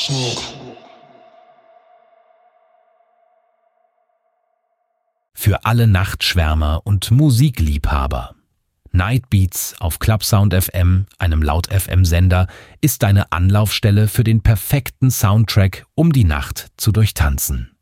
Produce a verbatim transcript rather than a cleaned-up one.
Für alle Nachtschwärmer und Musikliebhaber. Nightbeats auf Clubsound F M, einem Laut-F M-Sender, ist deine Anlaufstelle für den perfekten Soundtrack, um die Nacht zu durchtanzen.